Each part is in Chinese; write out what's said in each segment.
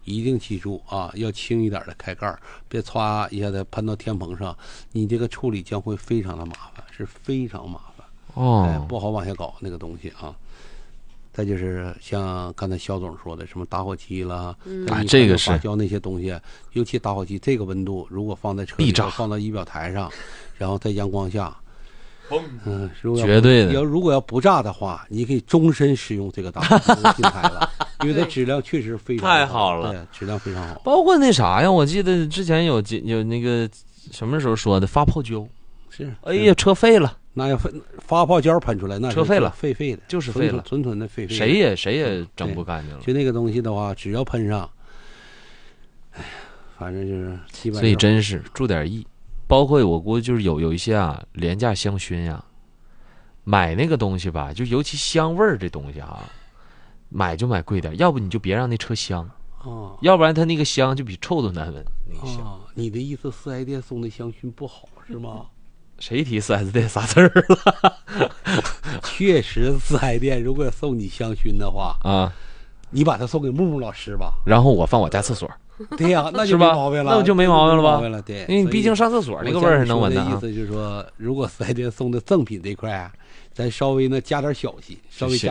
一定记住啊，要轻一点的开盖，别歘一下子喷到天棚上，你这个处理将会非常的麻烦，是非常麻烦哦， 不好往下搞那个东西啊。再就是像刚才肖总说的，什么打火机啦， 这个是发酵那些东西，尤其打火机这个温度，如果放在车里，放到仪表台上，然后在阳光下， 绝对的。 如果要不炸的话，你可以终身使用这个打火机品牌了，因为它质量确实非常太好了， 对，质量非常好。 包括那啥呀，我记得之前有那个什么时候说的发泡胶， 是， 哎呀，车废了。 那要发泡胶喷出来，那车废了， 废的， 就是废了， 纯的废。 谁也整不干净了。 就那个东西的话，只要喷上，哎呀，反正就是基本上。 所以真是注点意，包括我估计就是有一些啊廉价香薰呀，买那个东西吧，就尤其香味儿这东西啊，买就买贵点，要不你就别让那车香。要不然它那个香就比臭都难闻。那个香， 你的意思4S店送的香薰不好是吗？ 谁提4S店啥字儿了？ 确实4S店如果送你香薰的话啊， 你把它送给木木老师吧， 然后我放我家厕所。 对呀，那就没毛病了， 那就没毛病了吧？ 对， 因为你毕竟上厕所那个味儿是能闻的。 意思就是说，如果4S店送的赠品这块，咱稍微呢加点小心，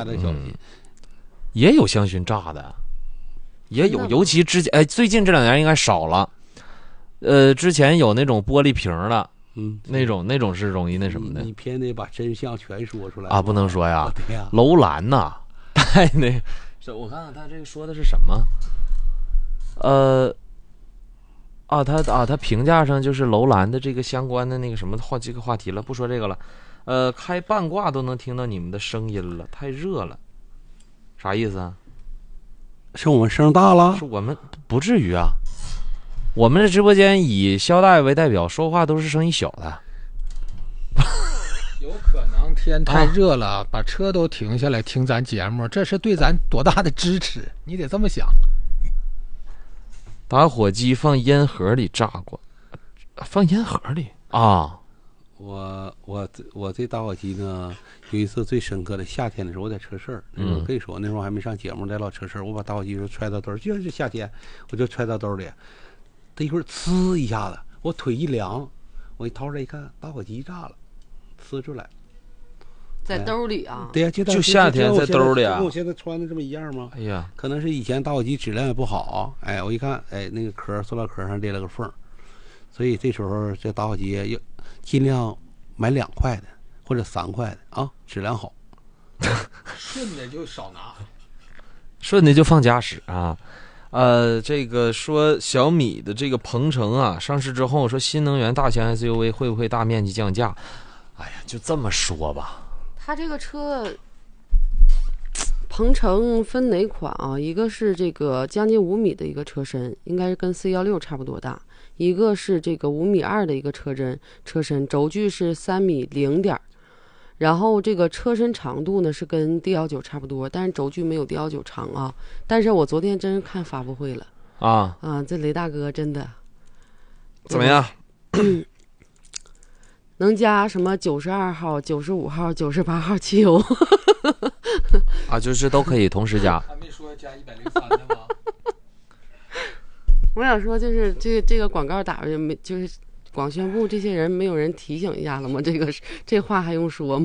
也有香薰炸的，也有，尤其之前最近这2年应该少了。之前有那种玻璃瓶的。那种是容易那什么的。 你偏得把真相全说出来啊！不能说呀。 对呀。 楼兰呐，带那，我看看他这个说的是什么？他评价上就是楼兰的这个相关的那个什么这个话题了，不说这个了。开半挂都能听到你们的声音了，太热了，啥意思啊？ 是我们声大了？ 是我们不至于啊。我们的直播间以肖大爷为代表，说话都是声音小的。 有可能天太热了，把车都停下来听咱节目，这是对咱多大的支持？你得这么想。 打火机放烟盒里炸过，放烟盒里啊！ 我这打火机呢，有一次最深刻的夏天的时候，我在车市，我跟你说，那时候还没上节目，在老车市，我把打火机就揣到兜，就是夏天，我就揣到兜里。这一会儿呲一下子，我腿一凉，我一掏出来一看，打火机炸了，呲出来， 在兜里啊？ 对呀， 就夏天在兜里啊。 跟我现在穿的这么一样吗？ 哎呀， 可能是以前打火机质量也不好，我一看，那个壳塑料壳上裂了个缝，所以这时候这打火机要尽量买2块的或者3块的啊，质量好。 顺的就少拿， 顺的就放家使啊。这个说小米的这个鹏程啊，上市之后说新能源大型 SUV 会不会大面积降价？哎呀，就这么说吧。 它这个车，鹏程分哪款啊？一个是这个将近5米的一个车身，应该是跟 C16差不多大；一个是这个5.2米的一个车身，轴距是3.0米。然后这个车身长度呢是跟 D19 差不多，但是轴距没有 D19 长啊。但是我昨天真是看发布会了啊，这雷大哥真的怎么样？ 能加什么92号、95号、98号汽油啊，就是都可以同时加。 还没说加103的吗？ 我想说，就是这个广告打出去没，就是光宣布，这些人没有人提醒一下了吗？这话还用说吗？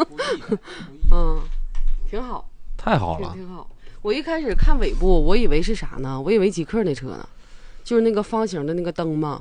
挺好， 太好了， 挺好。我一开始看尾部，我以为是啥呢？我以为极客那车呢，就是那个方形的那个灯嘛。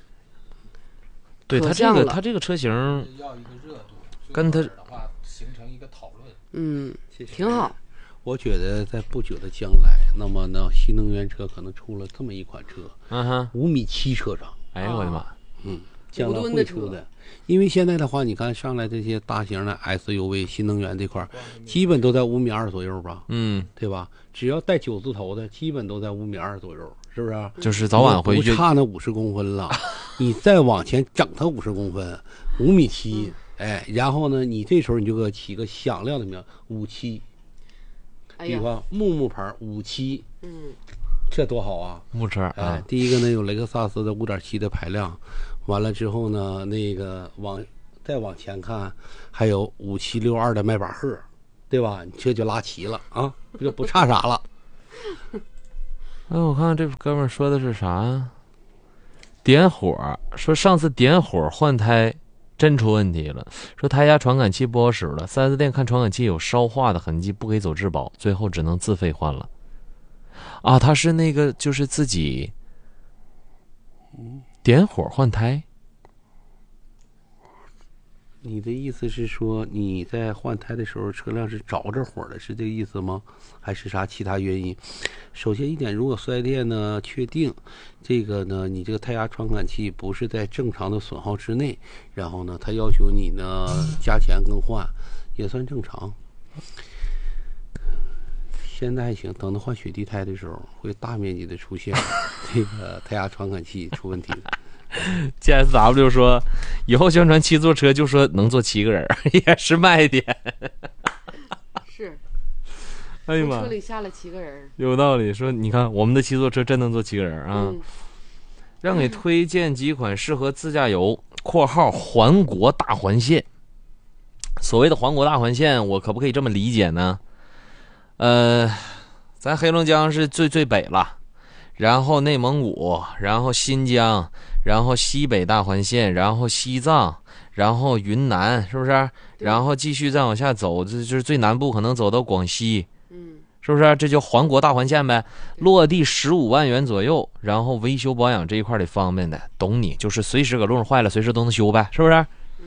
对，它这个车型要一个热度， 跟它的话形成一个讨论。 挺好。 我觉得在不久的将来，那么呢，新能源车可能出了这么一款车，5.7米车长。 哎呀，我的妈！ 将来会出的。因为现在的话，你看上来这些大型的 SUV 新能源这块，基本都在5.2米左右吧？对吧？只要带9字头的，基本都在5.2米左右，是不是？ 就是早晚会不差那50公分了。你再往前整它50公分，5.7米。然后呢，你这时候你就给起个响亮的名57。比方木木牌57，这多好啊！ 木车第一个呢有雷克萨斯的5.7的排量，完了之后呢，那个再往前看，还有5762的迈巴赫，对吧？你这就拉齐了啊，就不差啥了。 我看看这哥们儿说的是啥呀？点火，说上次点火换胎真出问题了，说胎压传感器不好使了，4S店看传感器有烧化的痕迹，不给走质保，最后只能自费换了。啊，他是那个就是自己点火换胎。 你的意思是说你在换胎的时候车辆是着着火的，是这个意思吗？还是啥其他原因？首先一点，如果4S店呢确定这个呢你这个胎压传感器不是在正常的损耗之内，然后呢他要求你呢加钱更换，也算正常。现在还行，等到换雪地胎的时候会大面积的出现这个胎压传感器出问题的。 GSW 说，以后宣传7座车就说能坐7个人，也是卖点。 是， 哎呀妈， 车里下了7个人， 有道理。说你看我们的7座车真能坐7个人啊。让给推荐几款适合自驾游（括号环国大环线）。所谓的环国大环线，我可不可以这么理解呢？咱黑龙江是最北了，然后内蒙古，然后新疆，然后西北大环线，然后西藏，然后云南，是不是？然后继续再往下走，这就是最南部，可能走到广西，是不是？这就环国大环线呗。落地15万元左右，然后维修保养这一块得方便的，懂你，就是随时搁路上坏了，随时都能修呗，是不是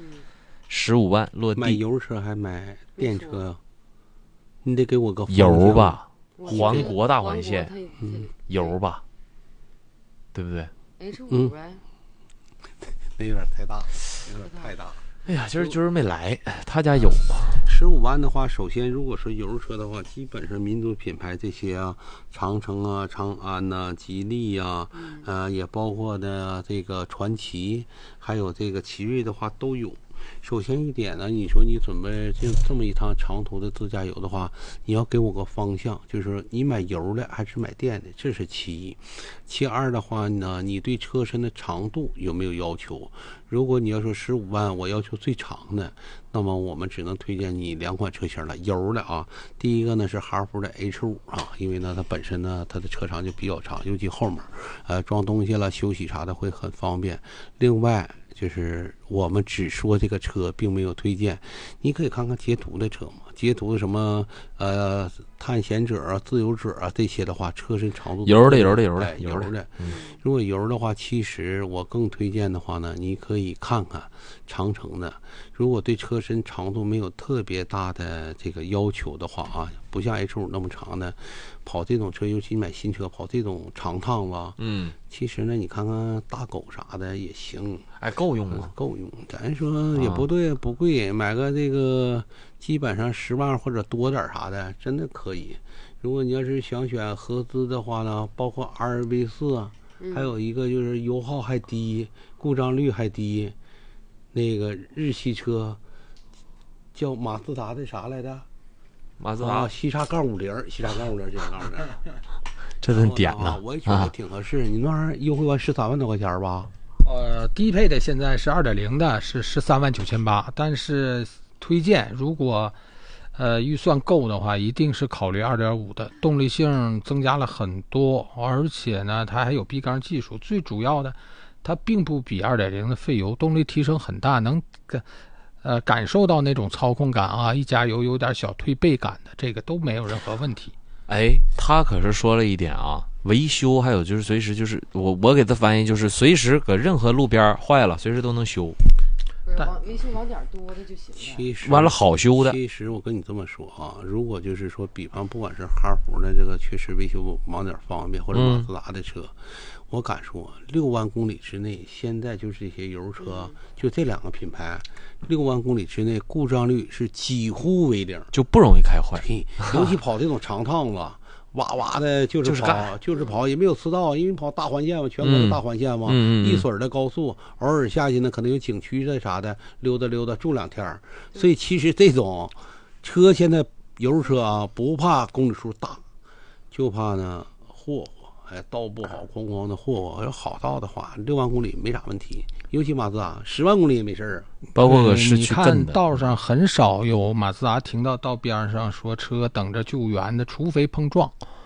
？15万落地。 买油车还买电车呀？你得给我个油吧，环国大环线，油吧，对不对 ？H5呗。 那有点太大，有点太大。 哎呀，今儿没来，他家有。 15万的话，首先如果说油车的话，基本上民族品牌这些啊，长城啊、长安呐、吉利呀，也包括的这个传祺，还有这个奇瑞的话都有。首先一点呢，你说你准备这么一趟长途的自驾游的话，你要给我个方向，就是你买油的还是买电的，这是其一。其二的话呢，你对车身的长度有没有要求？如果你要说15万，我要求最长的，那么我们只能推荐你2款车型了，油的啊。第一个呢是哈弗的 H5 啊，因为呢它本身呢它的车长就比较长，尤其后面装东西了、休息啥的会很方便。另外就是我们只说这个车，并没有推荐。你可以看看捷途的车嘛，捷途的什么探险者啊、自由者啊这些的话，车身长度油的。 如果油的话，其实我更推荐的话呢，你可以看看长城的。如果对车身长度没有特别大的这个要求的话啊，不像 H5 那么长的，跑这种车，尤其买新车跑这种长趟吧，其实呢，你看看大狗啥的也行， 够用吗？ 够用。咱说也不对，不贵，买个这个基本上10万或者多点啥的，真的可以。如果你要是想选合资的话呢，包括 RV4，还有一个就是油耗还低，故障率还低，那个日系车叫马自达的啥来着？ 马自达西叉杠50，西叉杠50，这杠50。 这顿点呢？ 我也觉得挺合适。你那玩意儿优惠完13万多块钱吧？ 低配的现在是2.0的，是13.98万，但是推荐如果预算够的话，一定是考虑2.5的，动力性增加了很多，而且呢，它还有闭缸技术。最主要的，它并不比2.0的费油，动力提升很大，能感受到那种操控感啊，一加油有点小推背感的，这个都没有任何问题。 他可是说了一点啊，维修还有就是随时就是我给他翻译就是随时搁任何路边坏了，随时都能修。 维修网点多的就行了。 其实完了好修的。 其实我跟你这么说啊，如果就是说，比方不管是哈弗的这个确实维修网点方便，或者马自达的车，我敢说6万公里之内，现在就是这些油车，就这2个品牌，6万公里之内故障率是几乎为0， 就不容易开坏。 尤其跑这种长趟子。哇哇的，就是跑，也没有刺道，因为跑大环线嘛，全国的大环线嘛，一水的高速，偶尔下去呢，可能有景区的啥的，溜达溜达住2天。所以其实这种车现在油车啊，不怕公里数大，就怕呢霍霍，道不好，哐哐的霍霍。要好道的话，6万公里没啥问题，尤其马自达10万公里也没事儿。 包括个市区你看道上很少有马自达停到道边上说车等着救援的，除非碰撞，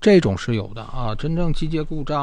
这种是有的啊，真正机械故障